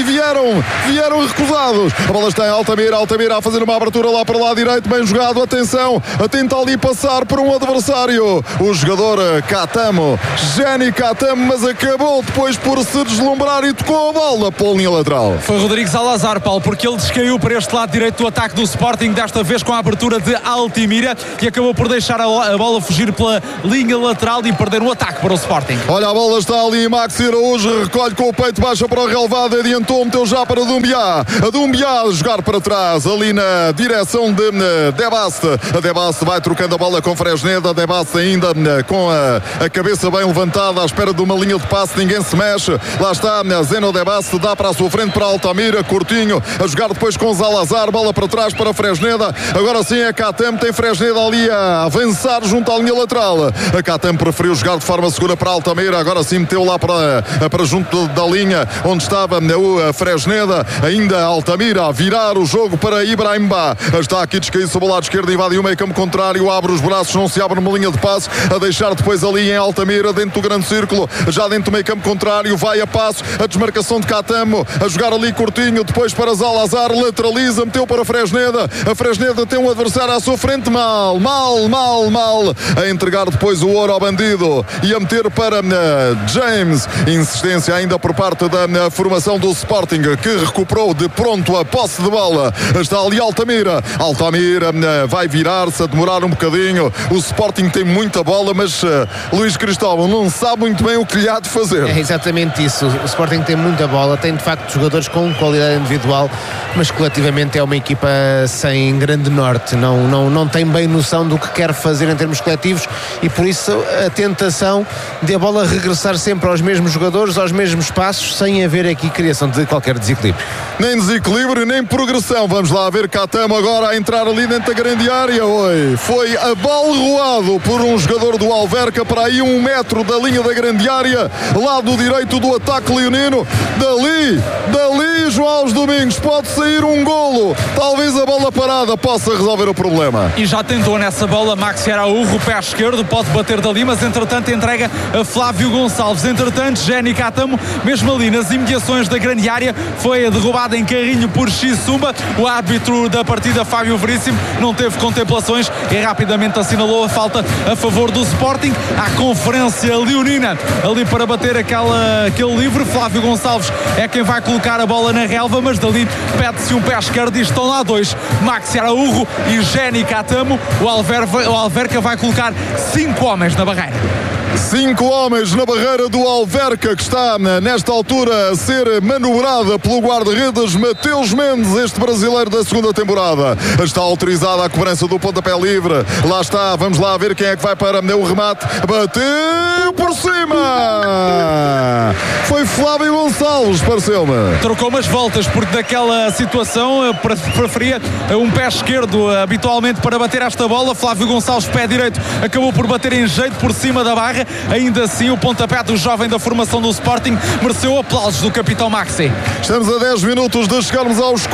vieram recusados. A bola está em Altamira a fazer uma abertura lá para o lado direito, bem jogado, atenção, tenta ali passar por um adversário, o jogador Catamo, Jenny Catamo, mas acabou depois por se deslumbrar e tocou a bola para a linha lateral. Foi Rodrigo Salazar, Paulo, porque ele descaiu para este lado direito do ataque do Sporting, desta vez com a abertura de Altimira, e acabou por deixar a bola fugir pela linha lateral e perder o ataque para o Sporting. Olha, a bola está ali, Maxi Araújo recolhe com o peito, baixa para o relevado, adiantou, meteu já para Dumbiá. A Dumbiá a jogar para trás, ali na direção de Debaste. A Debaste vai trocando a bola com Fresneda, a Debaste ainda com a cabeça bem levantada, à espera de uma linha de passe, ninguém se mexe. Lá está Zeno Debaste, dá para a sua frente para Altamira, curtinho, a jogar depois com Salazar, bola para trás para Fresneda. Agora sim é Catamo, tem Fresneda ali a avançar junto à linha lateral. A Catamo preferiu jogar de forma segura para Altamira, agora sim meteu lá para junto da linha onde estava o Fresneda, ainda Altamira a virar o jogo para Ibrahim Ba. Está aqui descaído sobre o lado esquerdo, invade o meio campo contrário, abre os braços, não se abre numa linha de passe, a deixar depois ali em Altamira, dentro do grande círculo, já dentro do meio campo contrário, vai a passo, a desmarcação de Catamo, a jogar ali curtinho, depois para Salazar, lateraliza, meteu para Fresneda, a Fresneda tem um adversário à sua frente, mal, a entregar depois o ouro ao bandido e a meter para James, insistência ainda por parte da formação do Sporting, que recuperou de pronto a posse de bola. Está ali Altamira vai virar-se, a demorar um bocadinho. O Sporting tem muita bola, mas Luís Cristóvão não sabe muito bem o que lhe há de fazer. É exatamente isso, o Sporting tem muita bola, tem de facto jogadores com qualidade individual, mas coletivamente é uma equipa sem grande norte, não tem bem noção do que quer fazer em termos coletivos, e por isso a tentação de a bola regressar sempre aos mesmos jogadores, aos mesmos passos, sem haver aqui criação de qualquer desequilíbrio. Nem desequilíbrio, nem progressão. Vamos lá ver Catamo agora a entrar ali dentro da grande área. Oi, foi abalroado por um jogador do Alverca para aí 1 metro da linha da grande área, lado direito do ataque leonino. Dali João Domingos, pode sair um golo, talvez a bola parada possa resolver o problema. E já tentou nessa bola Maxi Araújo, o pé esquerdo, pode bater dali, mas entretanto entrega a Flávio Gonçalves. Entretanto, Jenny Catamo, mesmo ali nas imediações da grande área, foi derrubada em carrinho por Xisumba. O árbitro da partida, Fábio Veríssimo, não teve contemplações e rapidamente assinalou a falta a favor do Sporting. À conferência leonina ali para bater aquele livre. Flávio Gonçalves é quem vai colocar a bola na relva, mas dali pede-se um pé esquerdo e estão lá dois, Maxi Araújo e Jenny Catamo. O Alverca vai colocar 5 homens na barreira. 5 homens na barreira do Alverca, que está nesta altura a ser manobrada pelo guarda-redes Mateus Mendes, este brasileiro da segunda temporada. Está autorizada a cobrança do pontapé livre. Lá está, vamos lá ver quem é que vai para o remate. Bateu por cima! Foi Flávio Gonçalves, pareceu-me. Trocou umas voltas, porque daquela situação preferia um pé esquerdo habitualmente para bater esta bola. Flávio Gonçalves, pé direito, acabou por bater em jeito por cima da barra. Ainda assim, o pontapé do jovem da formação do Sporting mereceu aplausos do capitão Maxi. Estamos a 10 minutos de chegarmos aos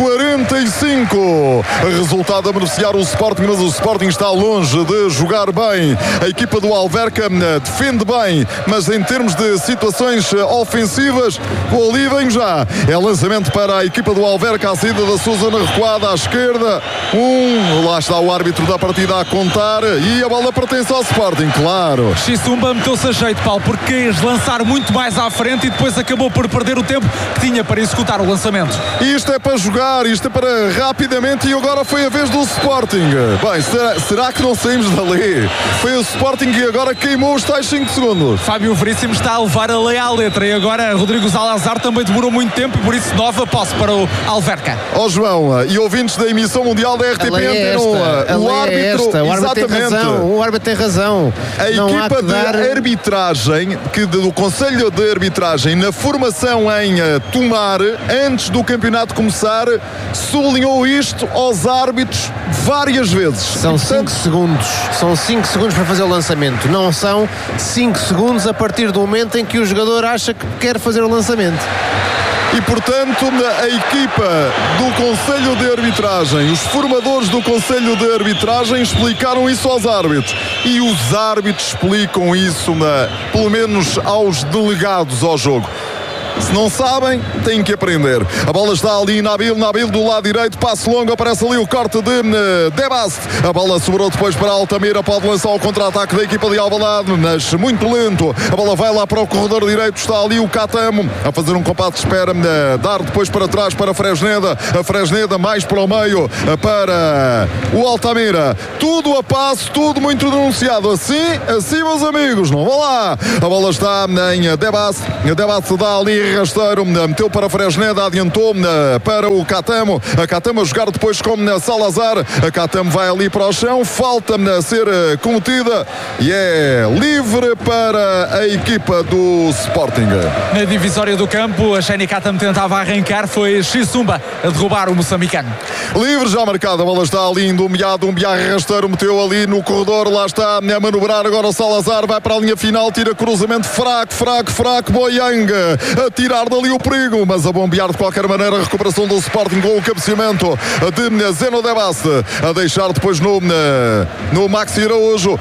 45. Resultado a beneficiar o Sporting, mas o Sporting está longe de jogar bem. A equipa do Alverca defende bem, mas em termos de situações ofensivas, o ali vem já. É lançamento para a equipa do Alverca, a saída da sua zona recuada à esquerda. Lá está o árbitro da partida a contar e a bola pertence ao Sporting, claro. Xisumba meteu-se a jeito, Paulo, porque quis lançar muito mais à frente e depois acabou por perder o tempo que tinha para executar o lançamento. Isto é para jogar, isto é para rapidamente, e agora foi a vez do Sporting. Bem, será que não saímos dali? Foi o Sporting que agora queimou os tais 5 segundos. Fábio Veríssimo está a levar a lei à letra e agora Rodrigo Salazar também demorou muito tempo e por isso nova posse para o Alverca. João, e ouvintes da emissão mundial da RTP o árbitro, o árbitro tem razão. A equipa de arbitragem, do Conselho de Arbitragem, na formação em Tomar, antes do campeonato começar, sublinhou isto aos árbitros várias vezes. São 5 segundos. São 5 segundos para fazer o lançamento. Não são 5 segundos a partir do momento em que o jogador acha que quer fazer o lançamento. E, portanto, a equipa do Conselho de Arbitragem, os formadores do Conselho de Arbitragem explicaram isso aos árbitros. E os árbitros explicam isso, pelo menos aos delegados ao jogo. Se não sabem, têm que aprender. A bola está ali, Nabil do lado direito, passe longo, aparece ali o corte de Debast. A bola sobrou depois para Altamira, pode lançar o contra-ataque da equipa de Alvalade, mas muito lento. A bola vai lá para o corredor direito, está ali o Catamo a fazer um compasso de espera, dar depois para trás para Fresneda. A Fresneda mais para o meio para o Altamira. Tudo a passo, tudo muito denunciado. Assim, meus amigos, não vão lá. A bola está em Debast. A Debast dá ali rasteiro, meteu para Fresneda, adiantou para o Catamo. A Catamo a jogar depois com Salazar. A Catamo vai ali para o chão, falta ser cometida e é livre para a equipa do Sporting. Na divisória do campo, a Shani Catamo tentava arrancar, foi Xisumba a derrubar o moçambicano. Livre já marcado, a bola está ali em Dumbiá rasteiro, meteu ali no corredor, lá está a manobrar agora o Salazar, vai para a linha final, tira cruzamento fraco, Boyang a tirar dali o perigo, mas a bombear de qualquer maneira a recuperação do Sporting com o cabeceamento de Zeno Debast, a deixar depois no Maxi Araújo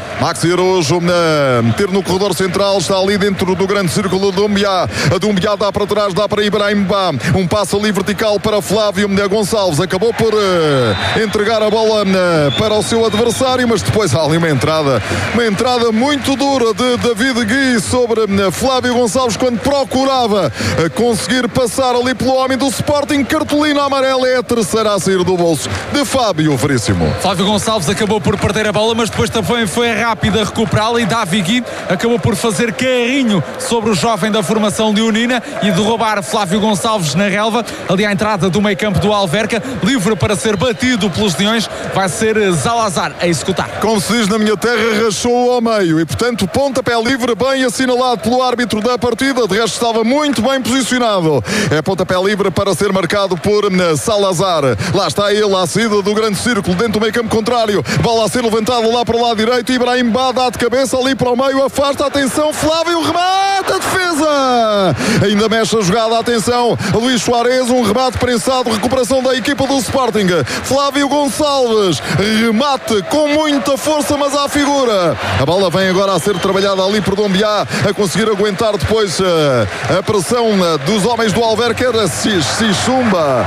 meter no corredor central, está ali dentro do grande círculo de Dumbiá. A Dumbiá dá para trás, dá para Ibrahim Ba, um passo ali vertical para Flávio Gonçalves, acabou por entregar a bola para o seu adversário, mas depois há ali uma entrada muito dura de David Gui sobre Flávio Gonçalves quando procurava conseguir passar ali pelo homem do Sporting. Cartolina amarela, é a terceira a sair do bolso de Fábio Veríssimo. Flávio Gonçalves acabou por perder a bola, mas depois também foi rápido a recuperá-la e Davi Gui acabou por fazer carrinho sobre o jovem da formação leonina e derrubar Flávio Gonçalves na relva, ali à entrada do meio campo do Alverca, livre para ser batido pelos leões, vai ser Salazar a executar. Como se diz na minha terra, rachou ao meio e, portanto, pontapé livre, bem assinalado pelo árbitro da partida, de resto estava muito bem posicionado. É pontapé livre para ser marcado por Salazar. Lá está ele à saída do grande círculo, dentro do meio campo contrário. Bola a ser levantada lá para o lado direito. Ibrahim Ba dá de cabeça ali para o meio, afasta, atenção, Flávio, remata, defesa! Ainda mexe a jogada, atenção, Luís Soares, um remate prensado, recuperação da equipa do Sporting. Flávio Gonçalves, remate com muita força, mas à figura. A bola vem agora a ser trabalhada ali por Dumbiá, a conseguir aguentar depois a pressão dos homens do Alverca, era Xisumba,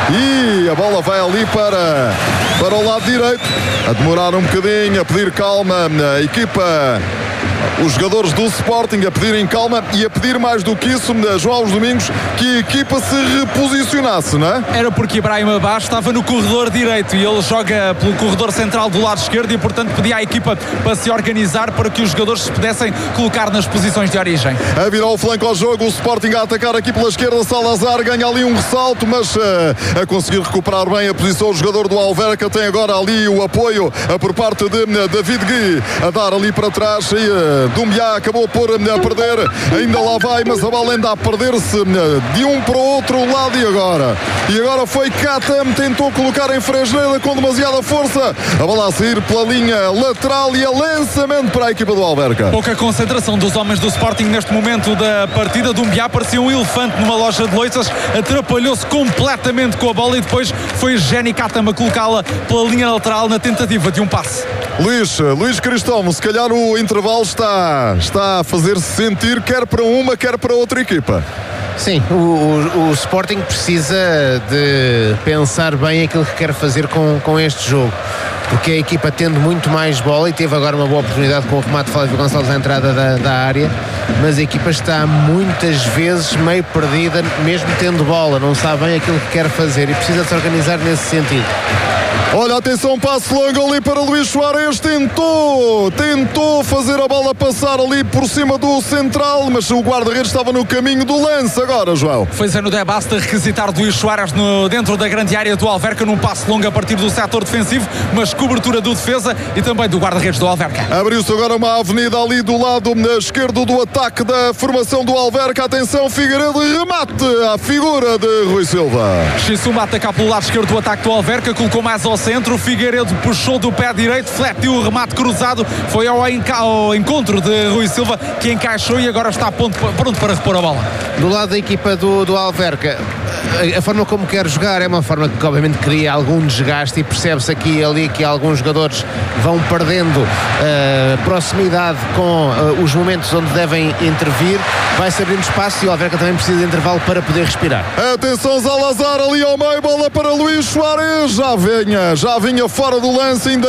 e a bola vai ali para o lado direito, a demorar um bocadinho, a pedir calma a equipa, os jogadores do Sporting a pedirem calma e a pedir mais do que isso, João Alves Domingos, que a equipa se reposicionasse, não é? Era porque Ibrahim Ba estava no corredor direito e ele joga pelo corredor central do lado esquerdo e, portanto, pedia à equipa para se organizar para que os jogadores se pudessem colocar nas posições de origem. A virar o flanco ao jogo, o Sporting a atacar aqui pela esquerda, Salazar ganha ali um ressalto, mas a conseguir recuperar bem a posição, o jogador do Alverca tem agora ali o apoio por parte de David Gui, a dar ali para trás e Dumbiá acabou por perder, ainda lá vai, mas a bola ainda a perder-se de um para o outro lado e agora foi Catam, tentou colocar em Fresneda com demasiada força, a bola a sair pela linha lateral e a lançamento para a equipa do Alverca. Pouca concentração dos homens do Sporting neste momento da partida. Dumbiá parecia um elefante numa loja de loiças, atrapalhou-se completamente com a bola e depois foi Jenny Catam a colocá-la pela linha lateral na tentativa de um passe. Luís Cristóvão, se calhar o intervalo está a fazer-se sentir quer para uma, quer para outra equipa. Sim, o Sporting precisa de pensar bem aquilo que quer fazer com este jogo, porque a equipa tendo muito mais bola, e teve agora uma boa oportunidade com o remate de Flávio Gonçalves à entrada da área, mas a equipa está muitas vezes meio perdida, mesmo tendo bola, não sabe bem aquilo que quer fazer e precisa se organizar nesse sentido. Olha, atenção, passo longo ali para Luís Soares, tentou fazer a bola passar ali por cima do central, mas o guarda-redes estava no caminho do lance agora, João. Foi Zé no Debasta requisitar Luís Soares dentro da grande área do Alverca, num passo longo a partir do setor defensivo, mas cobertura do defesa e também do guarda-redes do Alverca. Abriu-se agora uma avenida ali do lado esquerdo do ataque da formação do Alverca. Atenção, Figueiredo, remate à figura de Rui Silva. Xisuma atacar pelo lado esquerdo do ataque do Alverca, colocou mais ao centro, Figueiredo puxou do pé direito, fletiu o remate cruzado, foi ao encontro de Rui Silva, que encaixou e agora está pronto para repor a bola. Do lado da equipa do Alverca, a forma como quer jogar é uma forma que obviamente cria algum desgaste, e percebe-se aqui e ali que alguns jogadores vão perdendo proximidade com os momentos onde devem intervir, vai-se abrindo espaço e o Alverca também precisa de intervalo para poder respirar. Atenção, Zalazar ali ao meio, bola para Luís Soares, já vinha fora do lance, ainda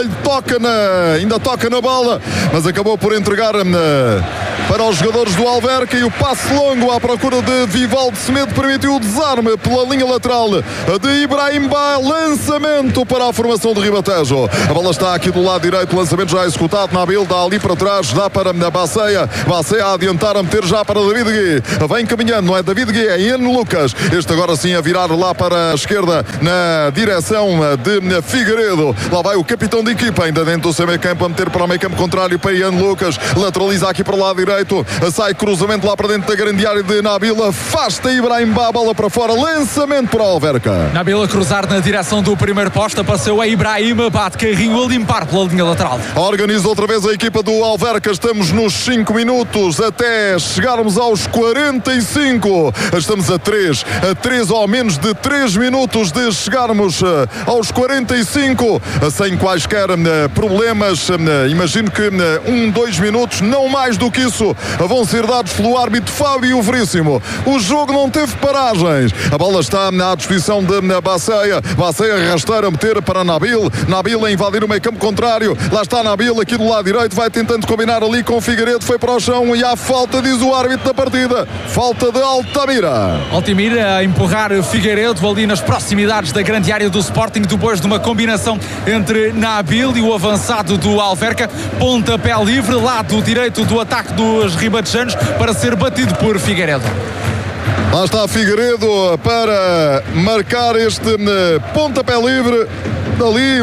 toca na bola, mas acabou por entregar para os jogadores do Alverca, e o passe longo à procura de Vivaldo Semedo permitiu o desarme pela linha lateral de Ibrahim Ba, lançamento para a formação de Ribatejo. A bola está aqui do lado direito, lançamento já executado, Nabil dá ali para trás, dá para Baceia a adiantar, a meter já para David Gui, vem caminhando, não é David Gui, é Ian Lucas, este agora sim a virar lá para a esquerda na direção de Figueiredo. Lá vai o capitão de equipa, ainda dentro do seu meio campo, a meter para o meio campo contrário para Ian Lucas, lateraliza aqui para o lado direito, sai cruzamento lá para dentro da grande área de Nabil, afasta Ibrahim Ba, bola para fora, lançamento para o Alverca. Nabil a cruzar na direção do primeiro poste, apareceu a Ibrahim, bate carrinho a limpar pela linha lateral. Organiza outra vez a equipa do Alverca, estamos nos 5 minutos até chegarmos aos 45, estamos a 3 ou menos de 3 minutos de chegarmos aos 45, sem quaisquer problemas. Imagino que 2 minutos, não mais do que isso, vão ser dados pelo árbitro Fábio Veríssimo. O jogo não teve paragens, a bola está à disposição de Baceia rasteira, meter para Nabil a invadir o meio campo contrário, lá está Nabil aqui do lado direito, vai tentando combinar ali com Figueiredo, foi para o chão e há falta, diz o árbitro da partida, falta de Altamira a empurrar Figueiredo ali nas proximidades da grande área do Sporting, depois de uma combinação entre Nabil e o avançado do Alverca, pontapé livre, lado direito do ataque dos ribatejanos, para ser batido por Figueiredo. Lá está Figueiredo para marcar este pontapé livre, dali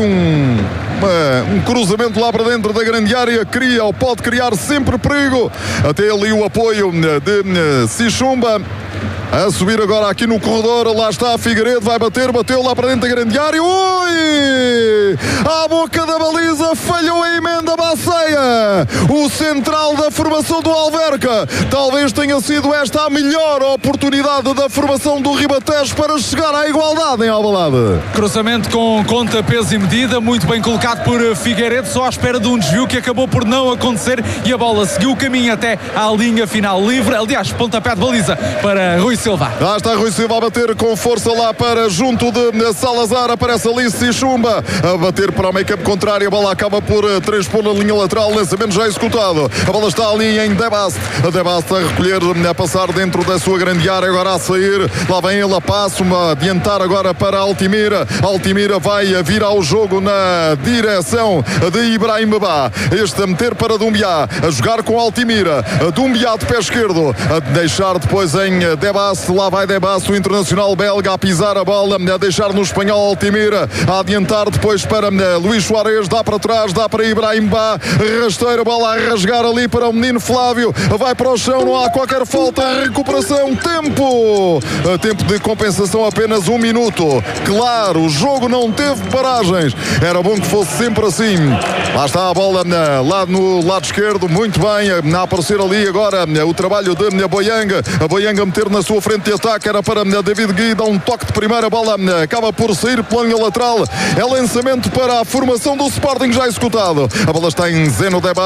um cruzamento lá para dentro da grande área, pode criar sempre perigo, até ali o apoio de Xisuma. A subir agora aqui no corredor, lá está Figueiredo, vai bateu lá para dentro da grande área, à boca da baliza, falhou a emenda Baceia, o central da formação do Alverca. Talvez tenha sido esta a melhor oportunidade da formação do Ribatejo para chegar à igualdade em Alvalade. Cruzamento com conta, peso e medida, muito bem colocado por Figueiredo, só à espera de um desvio que acabou por não acontecer, e a bola seguiu o caminho até à linha final livre, aliás, pontapé de baliza para Rui Silva. Lá está Rui Silva a bater com força lá para junto de Salazar, aparece ali Xisuma a bater para o meio campo contrário, a bola acaba por transpor na linha lateral, lançamento já executado, a bola está ali em Debast a recolher, a passar dentro da sua grande área, agora a sair, lá vem ele a passo, a adiantar agora para Altimira vai vir ao jogo na direção de Ibrahim Ba, este a meter para Dumbiá, a jogar com Altimira, Dumbiá de pé esquerdo, a deixar depois em Debast, lá vai Debast, o internacional belga, a pisar a bola, a deixar no espanhol Altimira, a adiantar depois para Luís Soares, dá para trás, dá para Ibrahim Ba, rasteira, bola a rasgar ali para o menino Flávio, vai para o chão, não há qualquer falta, recuperação, tempo de compensação, apenas 1 minuto. Claro, o jogo não teve paragens, era bom que fosse sempre assim. Lá está a bola lá no lado esquerdo, muito bem, a aparecer ali agora o trabalho de Boianga, a Boianga meter na sua frente de ataque, era para David Gui, dá um toque de primeira, bola acaba por sair pela linha lateral, é lançamento para a formação do Sporting já executado, a bola está em Zeno Debast,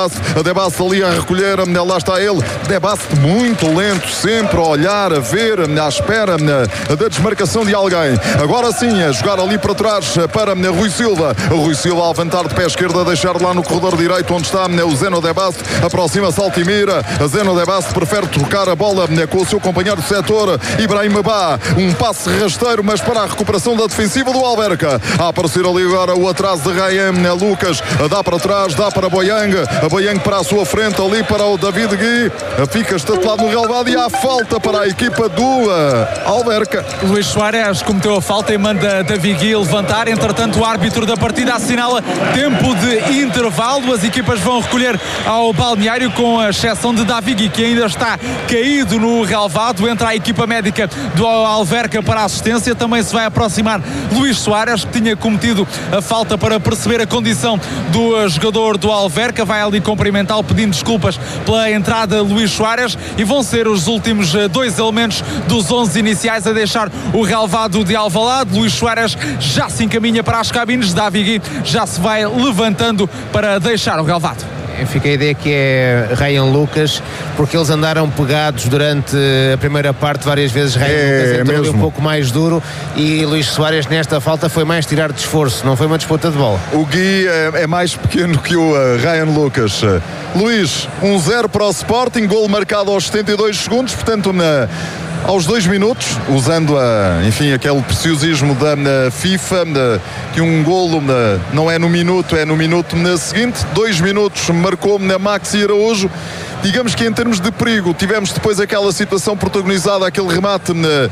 Debast ali a recolher, lá está ele, Debast muito lento, sempre a olhar, a ver, à espera da desmarcação de alguém. Agora sim, a jogar ali para trás para Rui Silva a levantar de pé esquerdo, a deixar lá no corredor direito onde está o Zeno Debast, aproxima-se Altimira, a Zeno Debast prefere trocar a bola com o seu companheiro de setor, Ibrahim Ba, um passe rasteiro, mas para a recuperação da defensiva do Alverca. A aparecer ali agora o atraso de Ryan Lucas, dá para trás, dá para Boyang, a Boyang para a sua frente, ali para o David Gui, fica estatelado no relvado e há falta para a equipa do Alverca. Luís Soares cometeu a falta e manda David Gui levantar. Entretanto, o árbitro da partida assinala tempo de intervalo. As equipas vão recolher ao balneário, com a exceção de David Gui, que ainda está caído no relvado. Entra a equipa médica do Alverca para a assistência. Também se vai aproximar Luís Soares, que tinha cometido a falta, para perceber a condição do jogador do Alverca. Vai ali cumprimentá-lo, pedindo desculpas pela entrada de Luís Soares, e vão ser os últimos dois elementos dos 11 iniciais a deixar o relvado de Alvalade. Luís Soares já se encaminha para as cabines, David Gui já se vai levantando para deixar o relvado. Fica a ideia que é Ryan Lucas, porque eles andaram pegados durante a primeira parte várias vezes. Ryan Lucas entrou ali um pouco mais duro, e Luís Soares nesta falta foi mais tirar de esforço, não foi uma disputa de bola. O Gui é mais pequeno que o Ryan Lucas. Luís, 1-0 para o Sporting, golo marcado aos 72 segundos, portanto aos 2 minutos, usando aquele preciosismo da FIFA, que um golo não é no minuto, é no minuto seguinte. 2 minutos marcou Maxi Araújo. Digamos que em termos de perigo, tivemos depois aquela situação protagonizada, aquele remate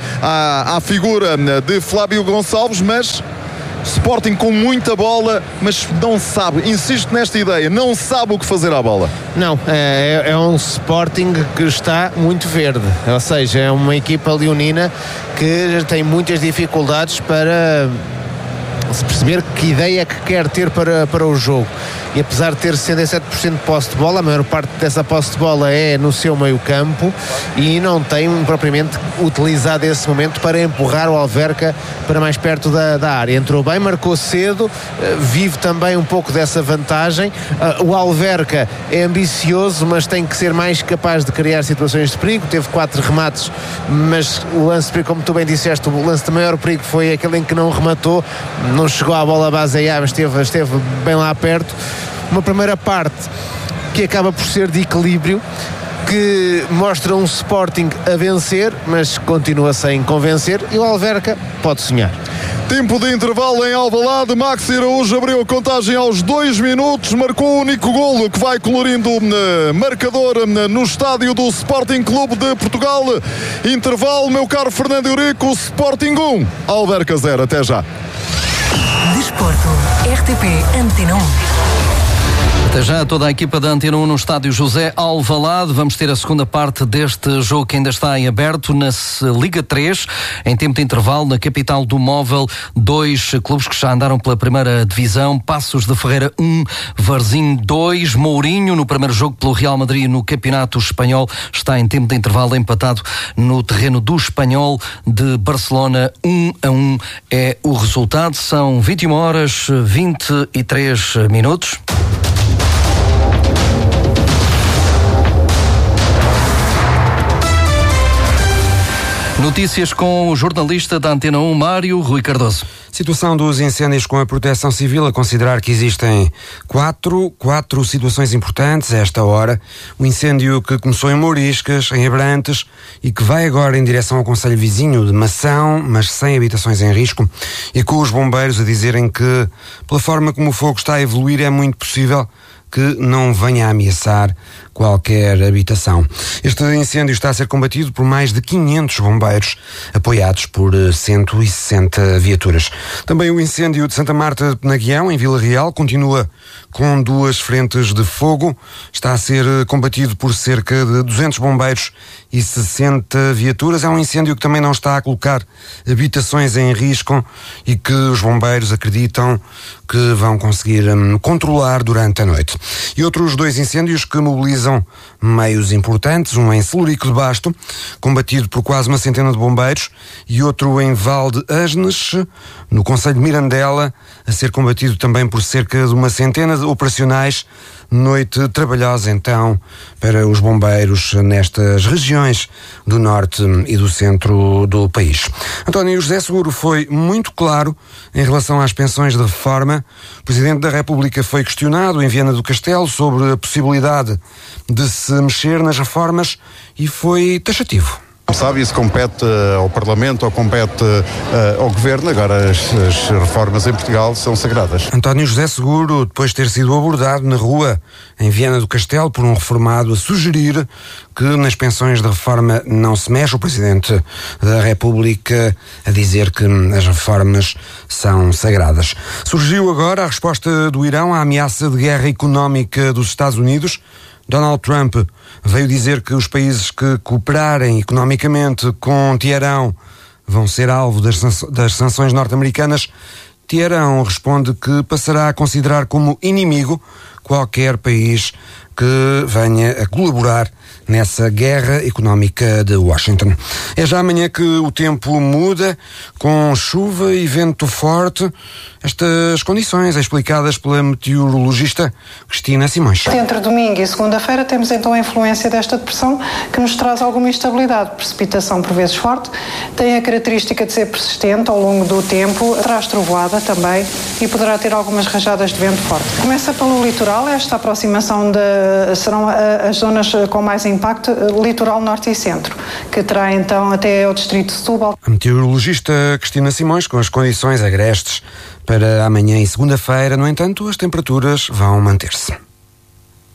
à figura de Flávio Gonçalves, mas Sporting com muita bola, mas não sabe, insisto nesta ideia, não sabe o que fazer à bola. Não, é um Sporting que está muito verde, ou seja, é uma equipa leonina que tem muitas dificuldades para se perceber que ideia é que quer ter para o jogo. E apesar de ter 67% de posse de bola, a maior parte dessa posse de bola é no seu meio campo, e não tem propriamente utilizado esse momento para empurrar o Alverca para mais perto da área. Entrou bem, marcou cedo, vive também um pouco dessa vantagem. O Alverca é ambicioso, mas tem que ser mais capaz de criar situações de perigo. Teve 4 remates, mas o lance de perigo, como tu bem disseste, o lance de maior perigo foi aquele em que não rematou, não chegou à bola base aí, mas esteve bem lá perto. Uma primeira parte que acaba por ser de equilíbrio, que mostra um Sporting a vencer, mas continua sem convencer, e o Alverca pode sonhar. Tempo de intervalo em Alvalade. Maxi Araújo abriu a contagem aos 2 minutos, marcou o único golo que vai colorindo marcador no estádio do Sporting Clube de Portugal. Intervalo, meu caro Fernando Eurico. Sporting 1, Alverca 0. Até já. Desporto, RTP Antena 1. Até já, toda a equipa da Antena 1 no estádio José Alvalade. Vamos ter a segunda parte deste jogo que ainda está em aberto na Liga 3, em tempo de intervalo, na capital do móvel. 2 clubes que já andaram pela primeira divisão: Passos de Ferreira 1, Varzim 2. Mourinho, no primeiro jogo pelo Real Madrid no Campeonato Espanhol, está em tempo de intervalo empatado no terreno do Espanhol de Barcelona. 1-1 é o resultado. São 21h23. Notícias com o jornalista da Antena 1, Mário Rui Cardoso. Situação dos incêndios com a Proteção Civil, a considerar que existem quatro situações importantes a esta hora. O incêndio que começou em Mouriscas, em Abrantes, e que vai agora em direção ao concelho vizinho de Mação, mas sem habitações em risco, e com os bombeiros a dizerem que, pela forma como o fogo está a evoluir, é muito possível que não venha a ameaçar qualquer habitação. Este incêndio está a ser combatido por mais de 500 bombeiros, apoiados por 160 viaturas. Também o incêndio de Santa Marta de Penaguião, em Vila Real, continua com 2 frentes de fogo. Está a ser combatido por cerca de 200 bombeiros e 60 viaturas. É um incêndio que também não está a colocar habitações em risco e que os bombeiros acreditam que vão conseguir controlar durante a noite. E outros 2 incêndios que mobilizam meios importantes, um em Celurico de Basto, combatido por quase uma centena de bombeiros, e outro em Val de Asnes, no concelho de Mirandela, a ser combatido também por cerca de uma centena de operacionais. Noite trabalhosa, então, para os bombeiros nestas regiões do norte e do centro do país. António José Seguro foi muito claro em relação às pensões de reforma. O Presidente da República foi questionado em Viana do Castelo sobre a possibilidade de se mexer nas reformas e foi taxativo. Sabe, isso compete ao Parlamento ou compete ao Governo. Agora as reformas em Portugal são sagradas. António José Seguro, depois de ter sido abordado na rua em Viana do Castelo por um reformado a sugerir que nas pensões de reforma não se mexe, o Presidente da República a dizer que as reformas são sagradas. Surgiu agora a resposta do Irão à ameaça de guerra económica dos Estados Unidos. Donald Trump veio dizer que os países que cooperarem economicamente com Teherão vão ser alvo das sanções norte-americanas. Teherão responde que passará a considerar como inimigo qualquer país que venha a colaborar nessa guerra económica de Washington. É já amanhã que o tempo muda, com chuva e vento forte. Estas condições explicadas pela meteorologista Cristina Simões. Entre domingo e segunda-feira temos então a influência desta depressão que nos traz alguma instabilidade. Precipitação por vezes forte, tem a característica de ser persistente ao longo do tempo, traz trovoada também e poderá ter algumas rajadas de vento forte. Começa pelo litoral, esta aproximação serão as zonas com mais impacto, litoral norte e centro, que terá então até ao distrito de Setúbal. A meteorologista Cristina Simões com as condições agrestes para amanhã e segunda-feira. No entanto, as temperaturas vão manter-se.